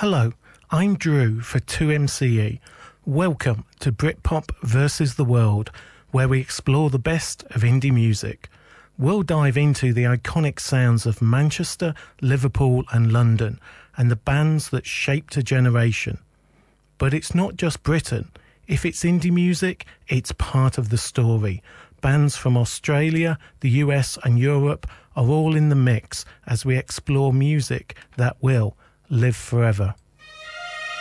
Hello, I'm Drew for 2MCE. Welcome to Britpop versus the World, where we explore the best of indie music. We'll dive into the iconic sounds of Manchester, Liverpool and London, and the bands that shaped a generation. But it's not just Britain. If it's indie music, it's part of the story. Bands from Australia, the US and Europe are all in the mix as we explore music that will live forever.